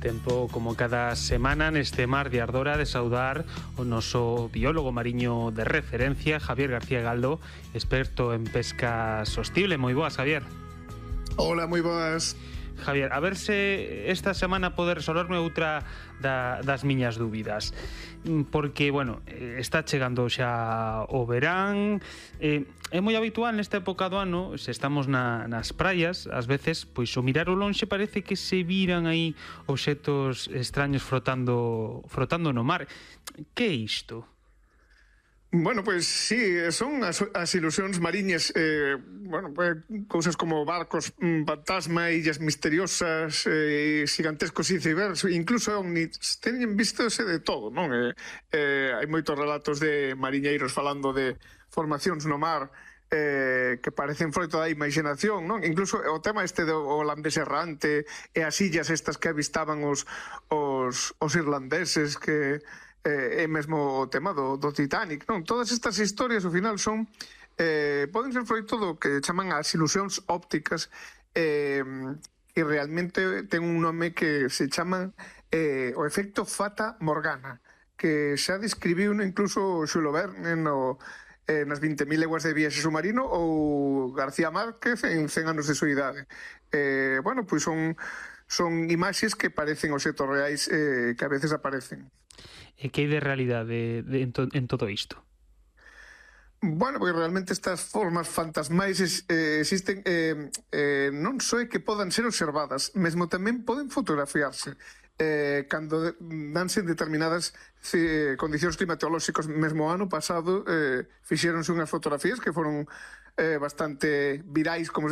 Tempo, como cada semana, neste Mar de Ardora, de saudar o noso biólogo mariño de referencia, Javier García Galdo, experto en pesca sostible. Moi boas, Javier. Hola, moi boas. Javier, a ver se esta semana pode resolverme outra das miñas dúbidas, porque, bueno, está chegando xa o verán, é moi habitual nesta época do ano, se estamos nas praias, ás veces, pois o mirar o lonxe parece que se viran aí obxetos extraños frotando no mar. Que é isto? Bueno, pois sí, son as ilusións mariñas, cousas como barcos fantasma, illas misteriosas, gigantescos icebergs, incluso ovnis, teñen vistose de todo, non? Hai moitos relatos de mariñeiros falando de formacións no mar que parecen froito da imaginación, non? Incluso o tema este do holandés errante e as illas estas que avistaban os irlandeses, que é mesmo o tema do Titanic, non? Todas estas historias ao final son poden ser froito do que chaman as ilusións ópticas, e realmente ten un nome que se chama o efecto Fata Morgana, que xa describiu incluso Xulo Verne nas 20.000 leguas de viaxe submarino, ou García Márquez en 100 anos de soidade. Pois son imaxes que parecen obxetos reais, que a veces aparecen. E que hai de realidade en todo isto? Bueno, porque realmente estas formas fantasmais existen, non só é que podan ser observadas, mesmo tamén poden fotografiarse cando danse determinadas condicións climatolóxicas. Mesmo ano pasado fixéronse unhas fotografías que foron bastante virais, como